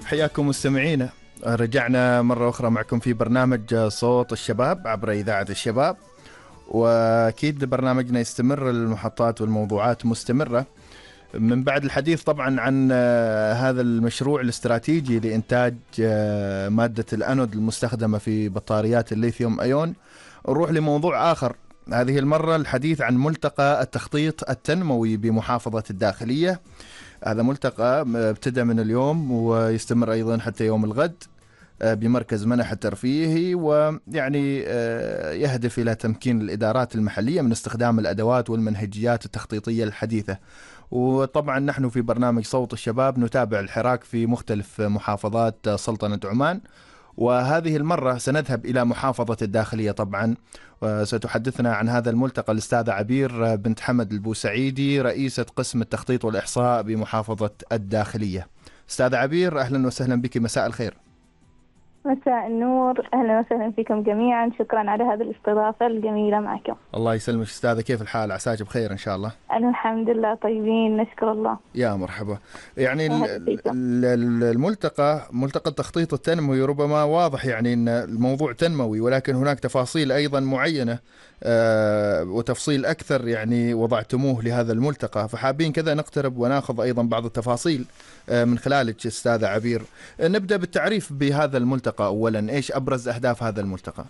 حياكم مستمعينا. رجعنا مرة أخرى معكم في برنامج صوت الشباب عبر إذاعة الشباب، وأكيد برنامجنا يستمر، المحطات والموضوعات مستمرة من بعد الحديث طبعا عن هذا المشروع الاستراتيجي لإنتاج مادة الأنود المستخدمة في بطاريات الليثيوم أيون. نروح لموضوع آخر، هذه المرة الحديث عن ملتقى التخطيط التنموي بمحافظة الداخلية. هذا ملتقى ابتدأ من اليوم ويستمر أيضا حتى يوم الغد بمركز منح الترفيهي، ويعني يهدف إلى تمكين الإدارات المحلية من استخدام الأدوات والمنهجيات التخطيطية الحديثة. وطبعا نحن في برنامج صوت الشباب نتابع الحراك في مختلف محافظات سلطنة عمان، وهذه المرة سنذهب إلى محافظة الداخلية. طبعا ستحدثنا عن هذا الملتقى الأستاذة عبير بنت حمد البوسعيدي، رئيسة قسم التخطيط والإحصاء بمحافظة الداخلية. أستاذة عبير، أهلا وسهلا بك، مساء الخير. مساء النور، أهلا وسهلا فيكم جميعا، شكرا على هذه الاستضافة الجميلة معكم. الله يسلمك أستاذة، كيف الحال؟ عساك بخير إن شاء الله. الحمد لله طيبين، نشكر الله. يا مرحبا. يعني الملتقى ملتقى التخطيط التنموي ربما واضح يعني أن الموضوع تنموي، ولكن هناك تفاصيل أيضا معينة وتفصيل أكثر يعني وضعتموه لهذا الملتقى، فحابين كذا نقترب وناخذ أيضا بعض التفاصيل من خلالك أستاذة عبير. نبدأ بالتعريف بهذا الملتقى أولا، إيش أبرز أهداف هذا الملتقى؟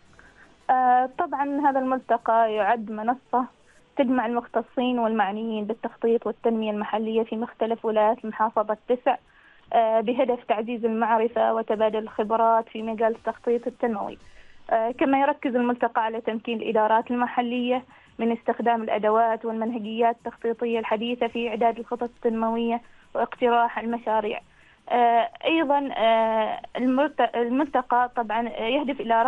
طبعا هذا الملتقى يعد منصة تجمع المختصين والمعنيين بالتخطيط والتنمية المحلية في مختلف ولايات المحافظة التسع بهدف تعزيز المعرفة وتبادل الخبرات في مجال التخطيط التنموي. كما يركز الملتقى على تمكين الإدارات المحلية من استخدام الأدوات والمنهجيات التخطيطية الحديثة في إعداد الخطط التنموية واقتراح المشاريع. أيضا الملتقى طبعا يهدف إلى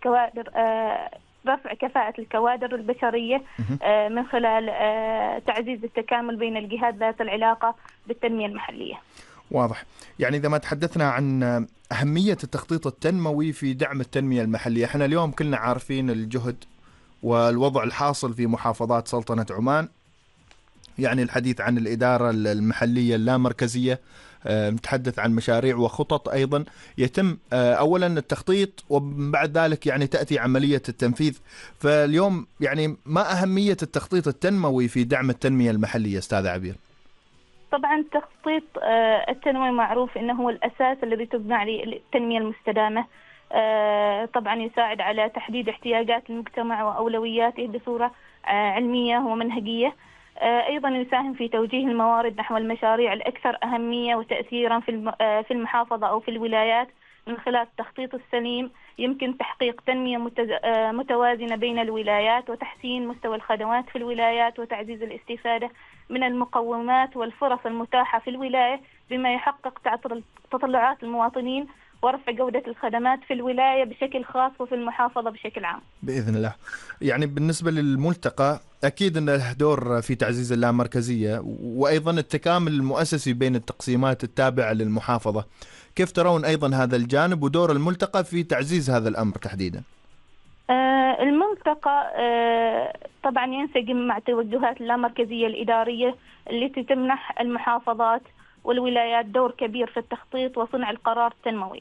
رفع كفاءة الكوادر البشرية من خلال تعزيز التكامل بين الجهات ذات العلاقة بالتنمية المحلية. واضح. يعني إذا ما تحدثنا عن أهمية التخطيط التنموي في دعم التنمية المحلية، احنا اليوم كلنا عارفين الجهد والوضع الحاصل في محافظات سلطنة عمان، يعني الحديث عن الإدارة المحلية اللامركزية، نتحدث عن مشاريع وخطط أيضا يتم أولا التخطيط وبعد ذلك يعني تأتي عملية التنفيذ. فاليوم يعني ما أهمية التخطيط التنموي في دعم التنمية المحلية أستاذ عبير؟ طبعا التخطيط التنموي معروف أنه هو الأساس الذي تبنى عليه التنمية المستدامة. طبعا يساعد على تحديد احتياجات المجتمع وأولوياته بصورة علمية ومنهجية. أيضا يساهم في توجيه الموارد نحو المشاريع الأكثر أهمية وتأثيرا في المحافظة أو في الولايات. من خلال التخطيط السليم يمكن تحقيق تنمية متوازنة بين الولايات وتحسين مستوى الخدمات في الولايات وتعزيز الاستفادة من المقومات والفرص المتاحة في الولاية، بما يحقق تطلعات المواطنين ورفع جودة الخدمات في الولاية بشكل خاص وفي المحافظة بشكل عام بإذن الله. يعني بالنسبة للملتقى أكيد أن له دور في تعزيز اللامركزية وأيضا التكامل المؤسسي بين التقسيمات التابعة للمحافظة. كيف ترون أيضا هذا الجانب ودور الملتقى في تعزيز هذا الأمر تحديدا؟ الملتقى طبعا ينسجم مع توجهات اللامركزية الإدارية التي تمنح المحافظات والولايات دور كبير في التخطيط وصنع القرار التنموي.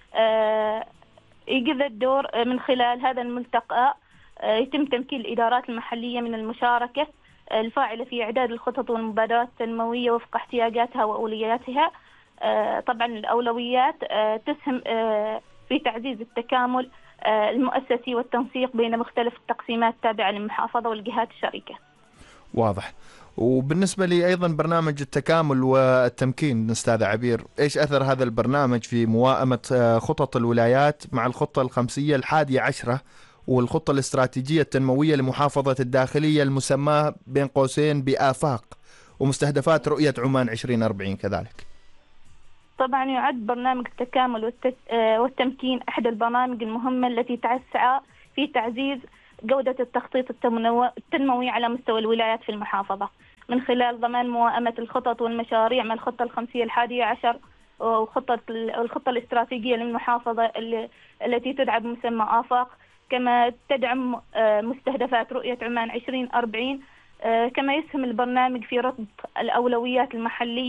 يجب الدور من خلال هذا الملتقى يتم تمكين الإدارات المحلية من المشاركة الفاعلة في إعداد الخطط والمبادرات التنموية وفق احتياجاتها وأولوياتها. طبعا الأولويات تسهم في تعزيز التكامل المؤسسي والتنسيق بين مختلف التقسيمات التابعة للمحافظة والجهات الشريكة. واضح. وبالنسبة لي أيضا برنامج التكامل والتمكين أستاذ عبير، إيش أثر هذا البرنامج في موائمة خطط الولايات مع الخطة الخمسية 11 والخطة الاستراتيجية التنموية لمحافظة الداخلية المسماة بين قوسين بآفاق ومستهدفات رؤية عمان 2040 كذلك؟ طبعا يعد برنامج التكامل والتمكين أحد البرامج المهمة التي تسعى في تعزيز جودة التخطيط التنموي على مستوى الولايات في المحافظة من خلال ضمان موائمة الخطط والمشاريع مع الخطة الخمسية 11 والخطة الاستراتيجية للمحافظة التي تدعى بمسمى آفاق، كما تدعم مستهدفات رؤية عمان 2040. كما يسهم البرنامج في ربط الأولويات المحلية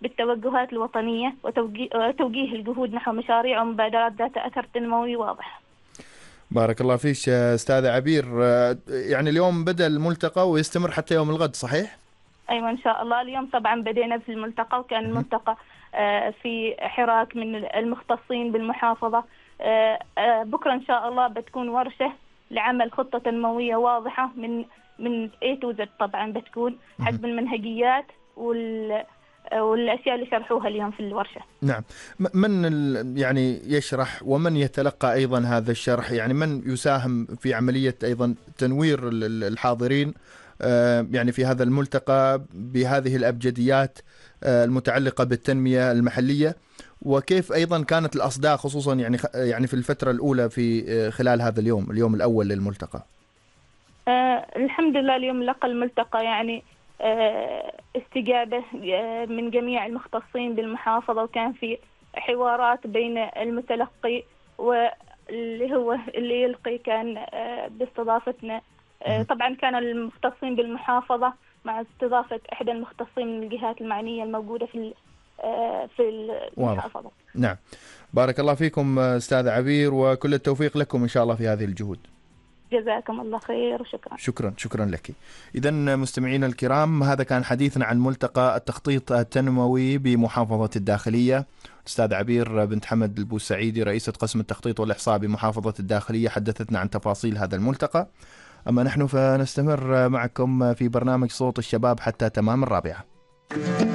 بالتوجهات الوطنية وتوجيه الجهود نحو مشاريع ومبادرات ذات أثر تنموي واضح. بارك الله فيك أستاذة عبير. يعني اليوم بدأ الملتقى ويستمر حتى يوم الغد، صحيح؟ أيوة إن شاء الله. اليوم طبعا بدينا في الملتقى، وكان الملتقى في حراك من المختصين بالمحافظة. بكرة إن شاء الله بتكون ورشة لعمل خطة تنموية واضحة من A to Z. طبعا بتكون حسب المنهجيات والأشياء اللي شرحوها اليوم في الورشة. نعم. من يعني يشرح ومن يتلقى أيضا هذا الشرح؟ يعني من يساهم في عملية أيضا تنوير الحاضرين يعني في هذا الملتقى بهذه الأبجديات المتعلقة بالتنمية المحلية؟ وكيف أيضا كانت الأصداء خصوصا يعني في الفترة الأولى في خلال هذا اليوم الأول للملتقى؟ الحمد لله اليوم لقى الملتقى يعني استجابة من جميع المختصين بالمحافظة، وكان في حوارات بين المتلقي اللي يلقي. كان باستضافتنا طبعا كان المختصين بالمحافظة مع استضافة إحدى المختصين من الجهات المعنية الموجودة في المحافظة. نعم. بارك الله فيكم أستاذ عبير، وكل التوفيق لكم إن شاء الله في هذه الجهود. جزاكم الله خير وشكرا. شكرا لك. إذن مستمعينا الكرام، هذا كان حديثنا عن ملتقى التخطيط التنموي بمحافظة الداخلية. الأستاذ عبير بنت حمد البوسعيدي رئيسة قسم التخطيط والإحصاء بمحافظة الداخلية حدثتنا عن تفاصيل هذا الملتقى. أما نحن فنستمر معكم في برنامج صوت الشباب حتى تمام 4.